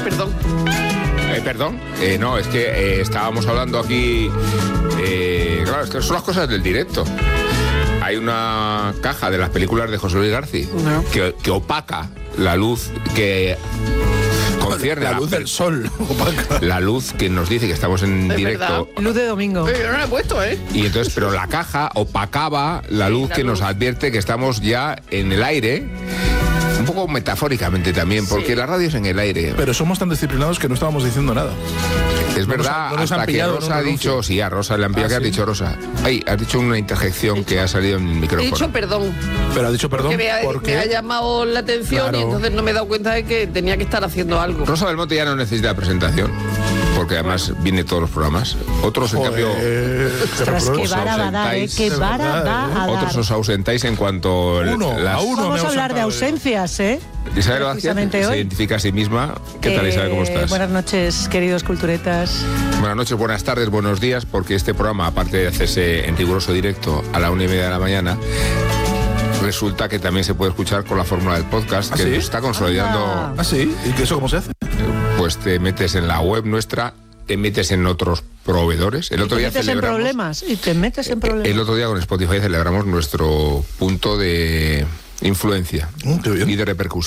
perdón. Perdón, no, es que estábamos hablando aquí, claro, es que son las cosas del directo. Hay una caja de las películas de José Luis García que opaca la luz que concierne la luz del sol, opaca. La luz que nos dice que estamos en Es directo. verdad. Luz de domingo. Yo no la he puesto, Y entonces, pero la caja opacaba la luz la que nos luz. advierte que estamos ya en el aire. Un poco metafóricamente también, porque Sí. la radio es en el aire. Pero somos tan disciplinados que no estábamos diciendo nada. Es verdad, no nos han hasta que pillado en Rosa un ha dicho, anuncio. sí, a Rosa le han pillado. ¿Qué has sí. dicho, Rosa? Ay, has dicho una interjección que ha salido en el He micrófono. dicho perdón, Pero ha dicho perdón que me ha porque... llamado la atención Claro. y entonces no me he dado cuenta de que tenía que estar haciendo algo. Rosa Belmonte ya no necesita presentación, porque además viene todos los programas. Otros, en cambio, Ostras, qué os vara va a dar, ausentáis. qué Es vara verdad, va a dar. otros os ausentáis en cuanto Uno, las... a uno. Vamos me a hablar de ausentado yo. ausencias, ¿eh? Isabel Vázquez Precisamente se hoy. identifica a sí misma. ¿Qué tal, Isabel? ¿Cómo estás? Buenas noches, queridos culturetas. Buenas noches, buenas tardes, buenos días, porque este programa, aparte de hacerse en riguroso directo a la 1:30 de la mañana, resulta que también se puede escuchar con la fórmula del podcast, ¿Ah, que sí? se está consolidando. Anda. ¿Ah, sí? ¿Y que eso cómo se hace? Pues te metes en la web nuestra, te metes en otros proveedores. El otro Te día metes en celebramos. problemas y te metes en problemas. El otro día con Spotify celebramos nuestro punto de influencia Qué bien. y de repercusión.